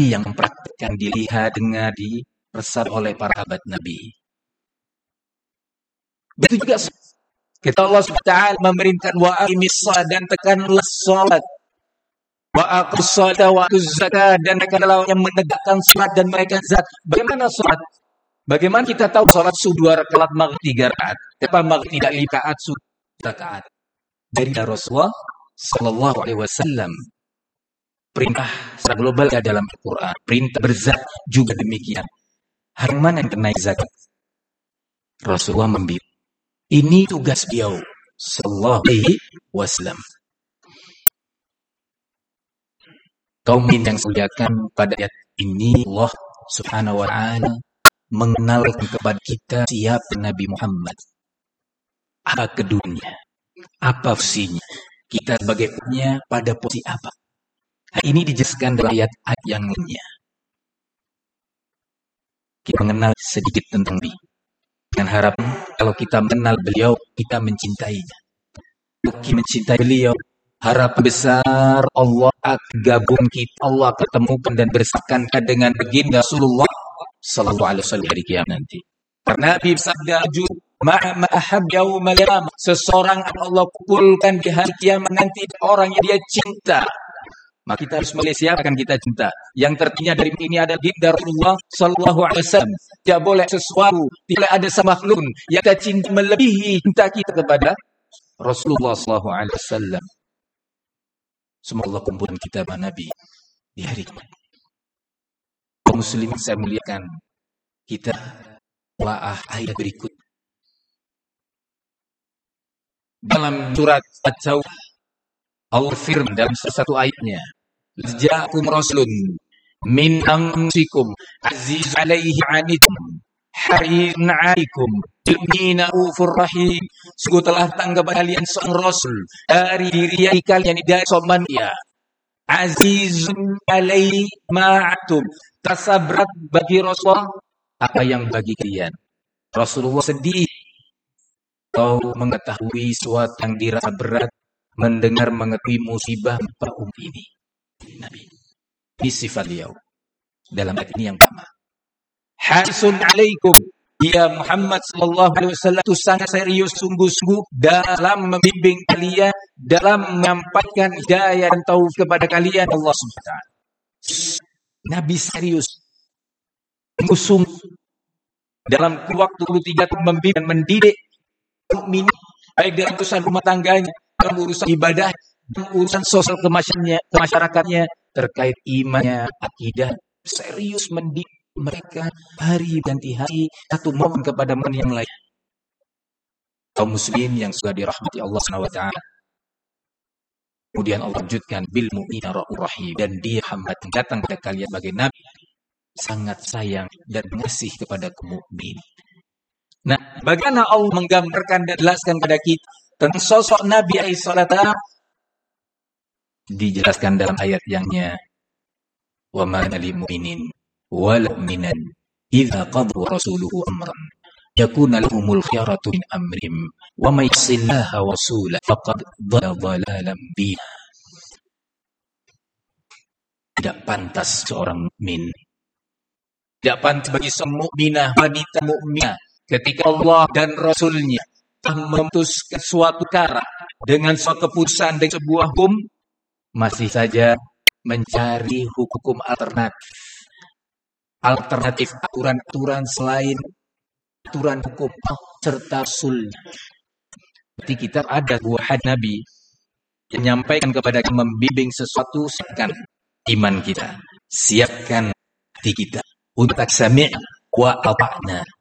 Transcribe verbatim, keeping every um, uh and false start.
yang mempraktikkan, dilihat, dengar, diresap oleh para sahabat Nabi. Begitu juga kita Allah subhanahu wa taala memerintahkan wa aqimis shalah dan tekanlah salat. Wa aqus salata wa atuz zakat dan mereka adalah yang menegakkan salat dan mereka zakat. Bagaimana salat? Bagaimana kita tahu salat subuh dua rakaat, maghrib tiga rakaat? Kenapa maghrib tidak lima rakaat, subuh rakaat? Dari Rasulullah sallallahu alaihi wasallam. Perintah secara global ya dalam Al-Qur'an. Perintah berzakat juga demikian. Hari mana yang kena zakat? Rasulullah membimbing. Ini tugas beliau sallallahu alaihi wasallam. Kaum yang muliakan, pada ayat ini Allah subhanahu wa ta'ala mengenalkan kepada kita siapa Nabi Muhammad, apa kedudukannya, apa fungsinya, kita sebagai umatnya pada posisi apa. Nah, ini dijelaskan dalam ayat-ayat yang lainnya. Kita mengenal sedikit tentang Nabi dengan harapan kalau kita mengenal beliau, kita mencintainya. Kita mencintai beliau, harapan besar Allah akan gabung kita, Allah akan temukan dan bersatukan dengan baginda Rasulullah sallallahu alaihi wasallam hari kiamat nanti. Karena Nabi bersabda, ma'a ma'ahab yaumal qiyamah, seseorang akan Allah kumpulkan di hari kiamat nanti orang yang dia cinta. Maka kita harus melihat siapa akan kita cinta. Yang tertinggi dari ini adalah baginda Rasulullah sallallahu alaihi wasallam. Tidak boleh sesuatu, tidak ada sama makhluk yang kita cinta melebihi cinta kita kepada Rasulullah sallallahu alaihi wasallam. Semoga Allah kumpulkan kita dengan Nabi di hari kiamat. Kaum muslimin saya muliakan, kita telah ayat berikut. Dalam surat At-Taubah, Allah firman dalam salah satu ayatnya, "Ja'akum rasulun min anfusikum aziz 'alaihi 'anittum harisun 'alaikum bil mu'minina raufur rahim." Sungguh telah datang kepada kalian seorang rasul dari diri kalian, dari manusia, azizun 'alaihi ma'atum, terasa berat bagi Rasulullah apa yang bagi kalian. Rasulullah sedih atau mengetahui sesuatu yang dirasa berat, mendengar mengetahui musibah pada umat ini. Nabi, ini sifat beliau dalam ayat ini yang pertama. Harisun 'alaikum, ya Muhammad sallallahu alaihi wasallam itu sangat serius sungguh-sungguh dalam membimbing kalian, dalam menyampaikan hidayah dan taufik kepada kalian Allah subhanahu wa taala. Nabi serius, sungguh dalam waktu tiga tahun membimbing dan mendidik mukmin, baik dalam urusan rumah tangganya, dalam urusan ibadah, dalam urusan sosial kemasyarakatnya, terkait imannya, akidah, serius mendidik mereka hari ganti hari, satu momen kepada momen yang lain. Kaum muslim yang sudah dirahmati Allah subhanahu wa taala. Kemudian Allah lanjutkan bil mu'minina raufur rahim, dan dia Muhammad datang kepada kalian sebagai nabi sangat sayang dan mengasihi kepada kaum mukmin. Nah, bagaimana Allah menggambarkan dan jelaskan kepada kita tentang sosok Nabi alaihi salatu, dijelaskan dalam ayat yangnya, wa ma lil mu'minin wal mu'minan idza qada rasuluhu amran yakuna lahumul khiyaratu min amrihim wa may yasillaha wa rasulahu faqad dhalla dhalalan bina. Tidak pantas seorang mukmin, tidak pantas bagi seorang mukminah, wanita mukminah, ketika Allah dan Rasulnya telah memutuskan suatu perkara dengan suatu keputusan dan sebuah hukum, masih saja mencari hukum alternatif, alternatif aturan-aturan selain aturan hukum serta Rasulnya. Berarti kita ada buah hadis Nabi yang menyampaikan kepada kita, membimbing sesuatu, siapkan iman kita, siapkan hati kita untuk sami' wa ata'na.